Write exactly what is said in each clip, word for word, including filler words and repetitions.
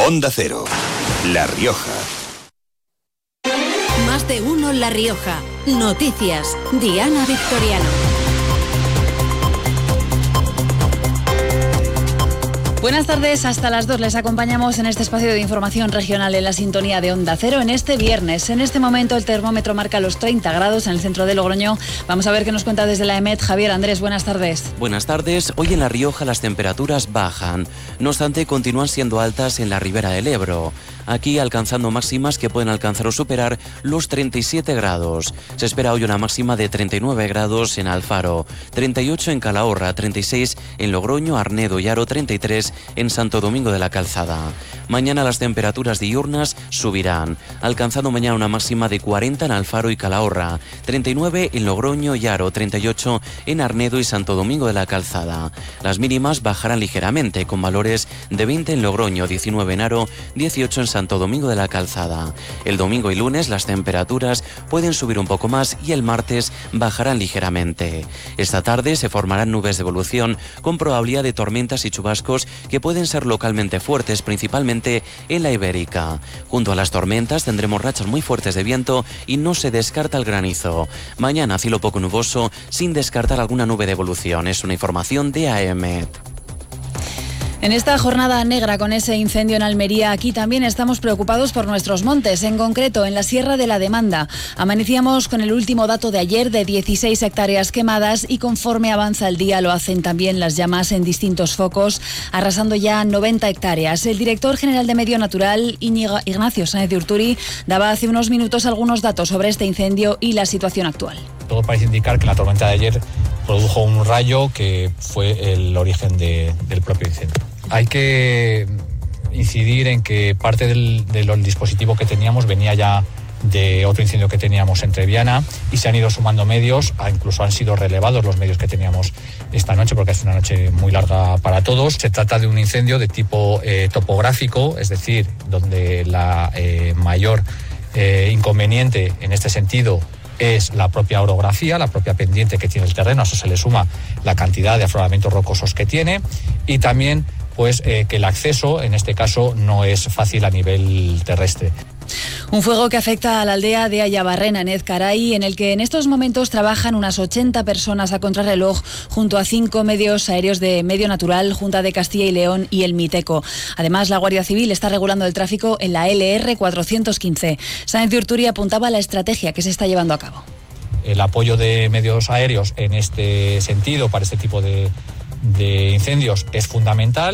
Onda Cero, La Rioja. Más de uno La Rioja. Noticias. Diana Victoriano. Buenas tardes, hasta las dos les acompañamos en este espacio de información regional en la sintonía de Onda Cero en este viernes. En este momento el termómetro marca los treinta grados en el centro de Logroño. Vamos a ver qué nos cuenta desde la EMET Javier Andrés. Buenas tardes. Buenas tardes. Hoy en La Rioja las temperaturas bajan. No obstante, continúan siendo altas en la ribera del Ebro. Aquí alcanzando máximas que pueden alcanzar o superar los treinta y siete grados. Se espera hoy una máxima de treinta y nueve grados en Alfaro, treinta y ocho en Calahorra, treinta y seis en Logroño, Arnedo y Haro, treinta y tres en Santo Domingo de la Calzada. Mañana las temperaturas diurnas subirán, alcanzando mañana una máxima de cuarenta en Alfaro y Calahorra, treinta y nueve en Logroño y Haro, treinta y ocho en Arnedo y Santo Domingo de la Calzada. Las mínimas bajarán ligeramente, con valores de veinte en Logroño, diecinueve en Haro, dieciocho en Santo Domingo de la Calzada. El domingo y lunes las temperaturas pueden subir un poco más y el martes bajarán ligeramente. Esta tarde se formarán nubes de evolución con probabilidad de tormentas y chubascos que pueden ser localmente fuertes, principalmente en la Ibérica. Junto a las tormentas tendremos rachas muy fuertes de viento y no se descarta el granizo. Mañana cielo poco nuboso sin descartar alguna nube de evolución. Es una información de A E M E T. En esta jornada negra con ese incendio en Almería, aquí también estamos preocupados por nuestros montes, en concreto en la Sierra de la Demanda. Amanecíamos con el último dato de ayer de dieciséis hectáreas quemadas y conforme avanza el día lo hacen también las llamas en distintos focos, arrasando ya noventa hectáreas. El director general de Medio Natural, Íñigo Ignacio Sáenz de Urturi, daba hace unos minutos algunos datos sobre este incendio y la situación actual. Todo parece indicar que la tormenta de ayer produjo un rayo que fue el origen de, del propio incendio. Hay que incidir en que parte del, del dispositivo que teníamos venía ya de otro incendio que teníamos en Treviana y se han ido sumando medios, incluso han sido relevados los medios que teníamos esta noche porque es una noche muy larga para todos. Se trata de un incendio de tipo eh, topográfico, es decir, donde la eh, mayor eh, inconveniente en este sentido es la propia orografía, la propia pendiente que tiene el terreno, a eso se le suma la cantidad de afloramientos rocosos que tiene y también pues eh, que el acceso en este caso no es fácil a nivel terrestre. Un fuego que afecta a la aldea de Ayabarrena, en Ezcaray, en el que en estos momentos trabajan unas ochenta personas a contrarreloj junto a cinco medios aéreos de Medio Natural, Junta de Castilla y León y el Miteco. Además, la Guardia Civil está regulando el tráfico en la L R cuatrocientos quince. Sáenz de Urturi apuntaba a la estrategia que se está llevando a cabo. El apoyo de medios aéreos en este sentido, para este tipo de, de incendios, es fundamental.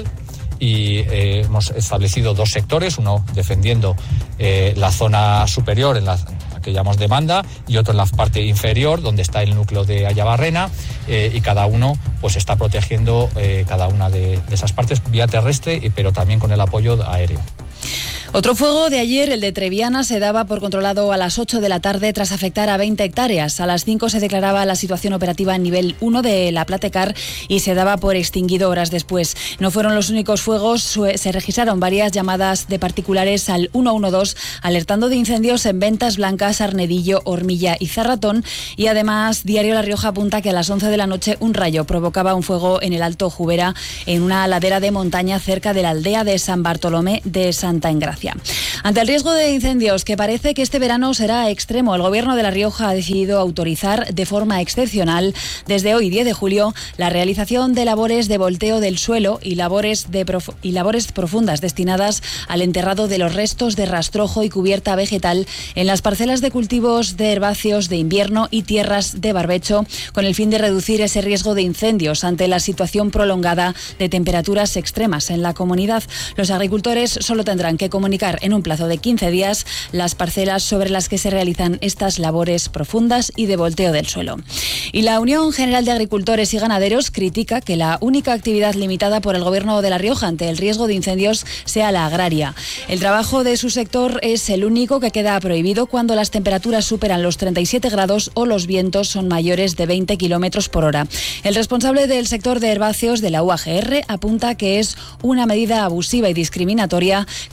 Y eh, hemos establecido dos sectores, uno defendiendo eh, la zona superior en la que llamamos demanda y otro en la parte inferior donde está el núcleo de Ayabarrena eh, y cada uno pues está protegiendo eh, cada una de, de esas partes vía terrestre pero también con el apoyo aéreo. Otro fuego de ayer, el de Treviana, se daba por controlado a las ocho de la tarde tras afectar a veinte hectáreas. A las cinco se declaraba la situación operativa en nivel uno de la Platecar y se daba por extinguido horas después. No fueron los únicos fuegos, se registraron varias llamadas de particulares al ciento doce alertando de incendios en Ventas Blancas, Arnedillo, Hormilla y Zarratón y además Diario La Rioja apunta que a las once de la noche un rayo provocaba un fuego en el Alto Jubera en una ladera de montaña cerca de la aldea de San Bartolomé de Santa Engracia. Ante el riesgo de incendios que parece que este verano será extremo, el Gobierno de La Rioja ha decidido autorizar de forma excepcional desde hoy diez de julio la realización de labores de volteo del suelo y labores, de prof- y labores profundas destinadas al enterrado de los restos de rastrojo y cubierta vegetal en las parcelas de cultivos de herbáceos de invierno y tierras de barbecho con el fin de reducir ese riesgo de incendios ante la situación prolongada de temperaturas extremas en la comunidad. Los agricultores solo tendrán que comunicar en un plazo de quince días las parcelas sobre las que se realizan estas labores profundas y de volteo del suelo. Y la Unión General de Agricultores y Ganaderos critica que la única actividad limitada por el Gobierno de La Rioja ante el riesgo de incendios sea la agraria. El trabajo de su sector es el único que queda prohibido cuando las temperaturas superan los treinta y siete grados o los vientos son mayores de veinte kilómetros por hora. El responsable del sector de herbáceos de la U A G R apunta que es una medida abusiva y discriminatoria que debería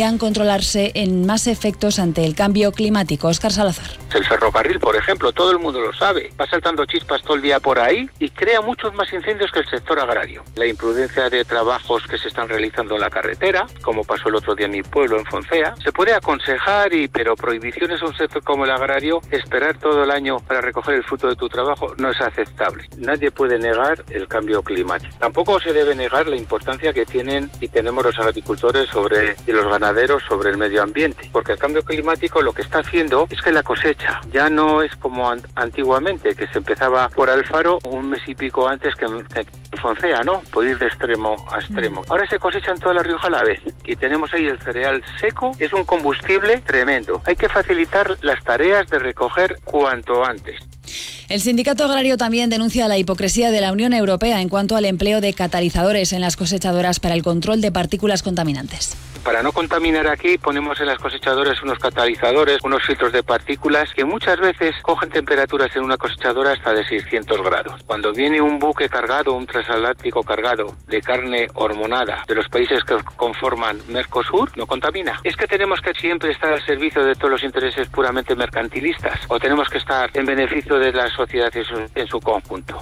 podrían controlarse en más efectos ante el cambio climático. Óscar Salazar. El ferrocarril, por ejemplo, todo el mundo lo sabe. Va saltando chispas todo el día por ahí y crea muchos más incendios que el sector agrario. La imprudencia de trabajos que se están realizando en la carretera, como pasó el otro día en mi pueblo, en Foncea, se puede aconsejar, y pero prohibiciones a un sector como el agrario, esperar todo el año para recoger el fruto de tu trabajo, no es aceptable. Nadie puede negar el cambio climático. Tampoco se debe negar la importancia que tienen y tenemos los agricultores sobre, y los ganaderos sobre el medio ambiente, porque el cambio climático lo que está haciendo es que la cosecha ya no es como an- antiguamente, que se empezaba por Alfaro un mes y pico antes que en, que en Foncea, ¿no? Puede ir de extremo a extremo. Ahora se cosecha en toda La Rioja a la vez y tenemos ahí el cereal seco, es un combustible tremendo. Hay que facilitar las tareas de recoger cuanto antes. El sindicato agrario también denuncia la hipocresía de la Unión Europea en cuanto al empleo de catalizadores en las cosechadoras para el control de partículas contaminantes. Para no contaminar aquí, ponemos en las cosechadoras unos catalizadores, unos filtros de partículas que muchas veces cogen temperaturas en una cosechadora hasta de seiscientos grados. Cuando viene un buque cargado, un transatlántico cargado de carne hormonada de los países que conforman Mercosur, no contamina. Es que tenemos que siempre estar al servicio de todos los intereses puramente mercantilistas, o tenemos que estar en beneficio de la sociedad en su, en su conjunto.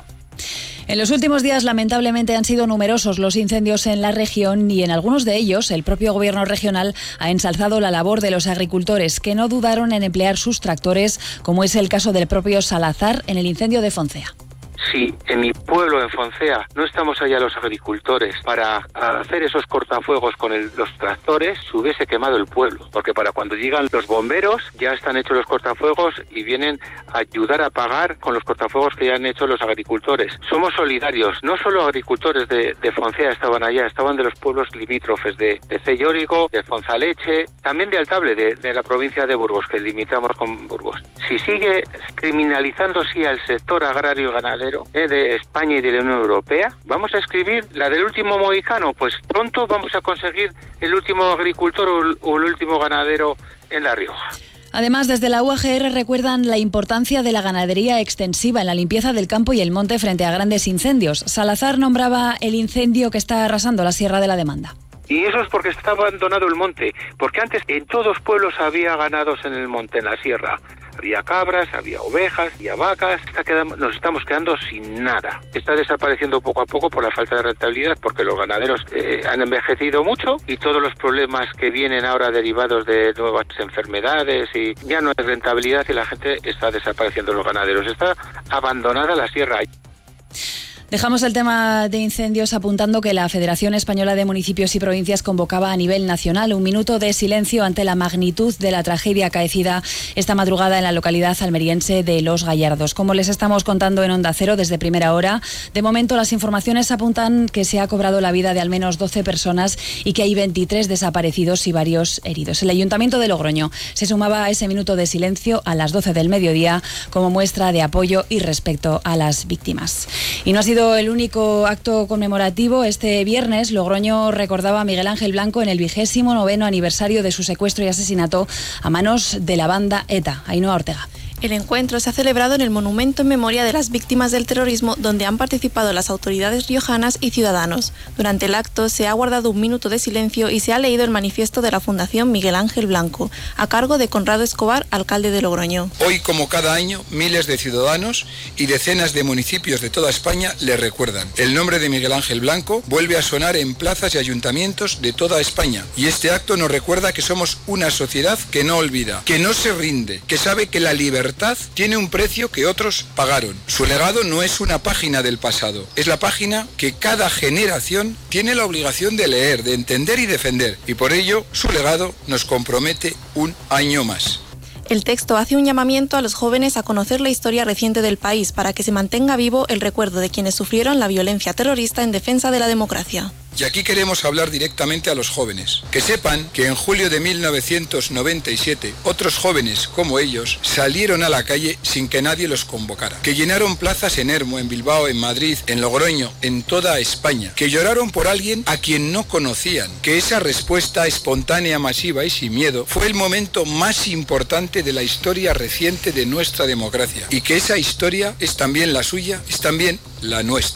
En los últimos días, lamentablemente, han sido numerosos los incendios en la región y en algunos de ellos el propio gobierno regional ha ensalzado la labor de los agricultores que no dudaron en emplear sus tractores, como es el caso del propio Salazar en el incendio de Foncea. Si en mi pueblo, en Foncea, no estamos allá los agricultores para hacer esos cortafuegos con el, los tractores, se hubiese quemado el pueblo. Porque para cuando llegan los bomberos, ya están hechos los cortafuegos y vienen a ayudar a pagar con los cortafuegos que ya han hecho los agricultores. Somos solidarios. No solo agricultores de, de Foncea estaban allá, estaban de los pueblos limítrofes, de, de Cellórigo, de Fonzaleche, también de Altable, de, de la provincia de Burgos, que limitamos con Burgos. Si sigue criminalizando así al sector agrario y ganadero, de España y de la Unión Europea, vamos a escribir la del último mohicano, pues pronto vamos a conseguir el último agricultor o el, o el último ganadero en La Rioja. Además, desde la U A G R recuerdan la importancia de la ganadería extensiva en la limpieza del campo y el monte frente a grandes incendios. Salazar nombraba el incendio que está arrasando la Sierra de la Demanda. Y eso es porque está abandonado el monte, porque antes en todos los pueblos había ganados en el monte, en la sierra. Había cabras, había ovejas, había vacas. Está quedando, nos estamos quedando sin nada. Está desapareciendo poco a poco por la falta de rentabilidad, porque los ganaderos eh, han envejecido mucho y todos los problemas que vienen ahora derivados de nuevas enfermedades y ya no hay rentabilidad y la gente está desapareciendo los ganaderos. Está abandonada la sierra. Dejamos el tema de incendios apuntando que la Federación Española de Municipios y Provincias convocaba a nivel nacional un minuto de silencio ante la magnitud de la tragedia acaecida esta madrugada en la localidad almeriense de Los Gallardos. Como les estamos contando en Onda Cero desde primera hora, de momento las informaciones apuntan que se ha cobrado la vida de al menos doce personas y que hay veintitrés desaparecidos y varios heridos. El Ayuntamiento de Logroño se sumaba a ese minuto de silencio a las doce del mediodía como muestra de apoyo y respeto a las víctimas. Y no ha sido el único acto conmemorativo. Este viernes Logroño recordaba a Miguel Ángel Blanco en el vigésimo noveno aniversario de su secuestro y asesinato a manos de la banda ETA. Ainhoa Ortega. El encuentro se ha celebrado en el monumento en memoria de las víctimas del terrorismo, donde han participado las autoridades riojanas y ciudadanos. Durante el acto se ha guardado un minuto de silencio y se ha leído el manifiesto de la Fundación Miguel Ángel Blanco, a cargo de Conrado Escobar, alcalde de Logroño. Hoy, como cada año, miles de ciudadanos y decenas de municipios de toda España le recuerdan. El nombre de Miguel Ángel Blanco vuelve a sonar en plazas y ayuntamientos de toda España. Y este acto nos recuerda que somos una sociedad que no olvida, que no se rinde, que sabe que la libertad tiene un precio que otros pagaron. Su legado no es una página del pasado, es la página que cada generación tiene la obligación de leer, de entender y defender. Y por ello, su legado nos compromete un año más. El texto hace un llamamiento a los jóvenes a conocer la historia reciente del país para que se mantenga vivo el recuerdo de quienes sufrieron la violencia terrorista en defensa de la democracia. Y aquí queremos hablar directamente a los jóvenes. Que sepan que en julio de mil novecientos noventa y siete, otros jóvenes como ellos salieron a la calle sin que nadie los convocara. Que llenaron plazas en Ermo, en Bilbao, en Madrid, en Logroño, en toda España. Que lloraron por alguien a quien no conocían. Que esa respuesta espontánea, masiva y sin miedo fue el momento más importante de la historia reciente de nuestra democracia. Y que esa historia es también la suya, es también la nuestra.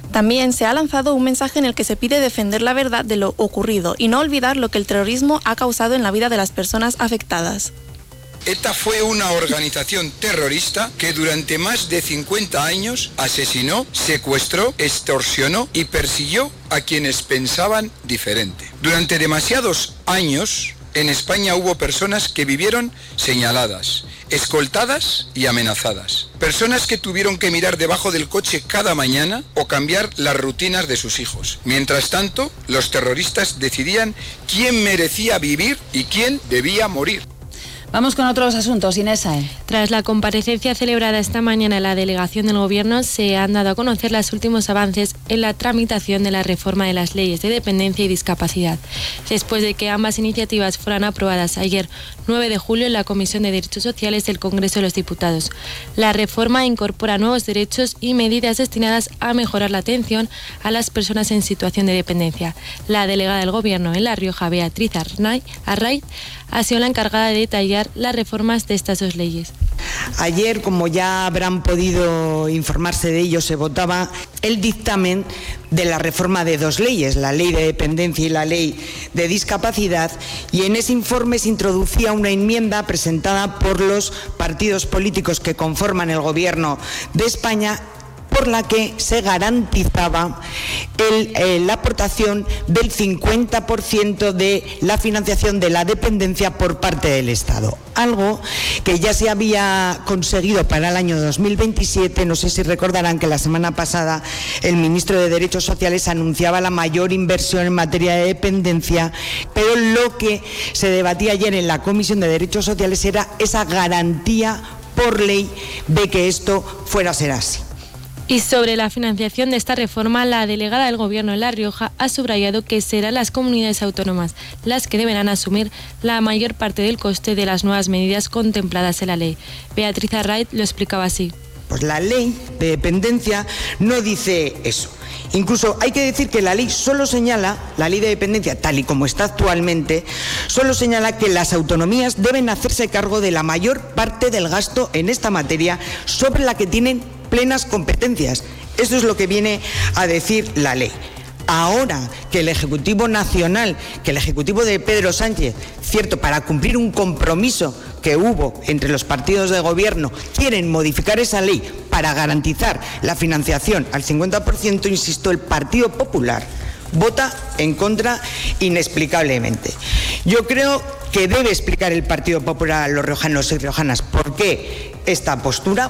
También se ha lanzado un mensaje en el que se pide defender la verdad de lo ocurrido y no olvidar lo que el terrorismo ha causado en la vida de las personas afectadas. ETA fue una organización terrorista que durante más de cincuenta años asesinó, secuestró, extorsionó y persiguió a quienes pensaban diferente. Durante demasiados años en España hubo personas que vivieron señaladas, escoltadas y amenazadas. Personas que tuvieron que mirar debajo del coche cada mañana o cambiar las rutinas de sus hijos. Mientras tanto, los terroristas decidían quién merecía vivir y quién debía morir. Vamos con otros asuntos, Inés Saez. Tras la comparecencia celebrada esta mañana en la delegación del Gobierno, se han dado a conocer los últimos avances en la tramitación de la reforma de las leyes de dependencia y discapacidad, después de que ambas iniciativas fueran aprobadas ayer, nueve de julio, en la Comisión de Derechos Sociales del Congreso de los Diputados. La reforma incorpora nuevos derechos y medidas destinadas a mejorar la atención a las personas en situación de dependencia. La delegada del Gobierno en La Rioja, Beatriz Arraiz, ha sido la encargada de detallar las reformas de estas dos leyes. Ayer, como ya habrán podido informarse de ello, se votaba el dictamen de la reforma de dos leyes, la ley de dependencia y la ley de discapacidad, y en ese informe se introducía una enmienda presentada por los partidos políticos que conforman el Gobierno de España, por la que se garantizaba el, eh, la aportación del cincuenta por ciento de la financiación de la dependencia por parte del Estado. Algo que ya se había conseguido para el año dos mil veintisiete. No sé si recordarán que la semana pasada el ministro de Derechos Sociales anunciaba la mayor inversión en materia de dependencia, pero lo que se debatía ayer en la Comisión de Derechos Sociales era esa garantía por ley de que esto fuera a ser así. Y sobre la financiación de esta reforma, la delegada del Gobierno en La Rioja ha subrayado que serán las comunidades autónomas las que deberán asumir la mayor parte del coste de las nuevas medidas contempladas en la ley. Beatriz Arraiz lo explicaba así. Pues la ley de dependencia no dice eso. Incluso hay que decir que la ley solo señala, la ley de dependencia tal y como está actualmente, solo señala que las autonomías deben hacerse cargo de la mayor parte del gasto en esta materia sobre la que tienen plenas competencias. Eso es lo que viene a decir la ley. Ahora que el Ejecutivo Nacional, que el Ejecutivo de Pedro Sánchez, cierto, para cumplir un compromiso que hubo entre los partidos de gobierno, quieren modificar esa ley para garantizar la financiación al cincuenta por ciento, insisto, el Partido Popular vota en contra inexplicablemente. Yo creo que debe explicar el Partido Popular a los riojanos y riojanas por qué esta postura.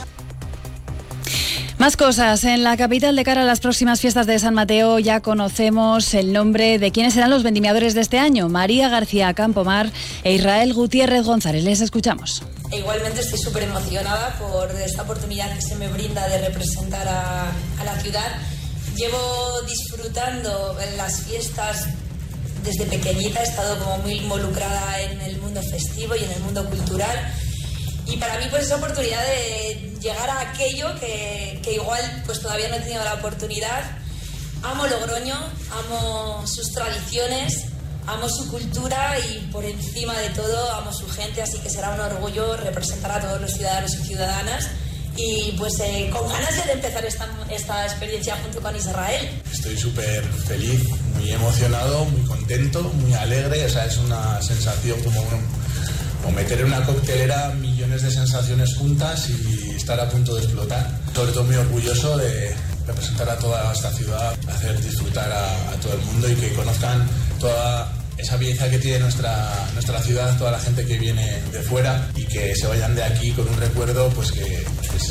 Más cosas. En la capital, de cara a las próximas fiestas de San Mateo, ya conocemos el nombre de quiénes serán los vendimiadores de este año. María García Campomar e Israel Gutiérrez González. Les escuchamos. E igualmente estoy súper emocionada por esta oportunidad que se me brinda de representar a, a la ciudad. Llevo disfrutando en las fiestas desde pequeñita, he estado como muy involucrada en el mundo festivo y en el mundo cultural. Y para mí pues esa oportunidad de llegar a aquello que, que igual pues todavía no he tenido la oportunidad. Amo Logroño, amo sus tradiciones, amo su cultura y por encima de todo amo su gente, así que será un orgullo representar a todos los ciudadanos y ciudadanas. Y pues eh, con ganas ya de empezar esta, esta experiencia junto con Israel. Estoy súper feliz, muy emocionado, muy contento, muy alegre. O sea, es una sensación como, como meter en una coctelera millones de sensaciones juntas y estar a punto de explotar. Sobre todo muy orgulloso de representar a toda esta ciudad, hacer disfrutar a, a todo el mundo y que conozcan toda esa belleza que tiene nuestra, nuestra ciudad, toda la gente que viene de fuera y que se vayan de aquí con un recuerdo pues que, que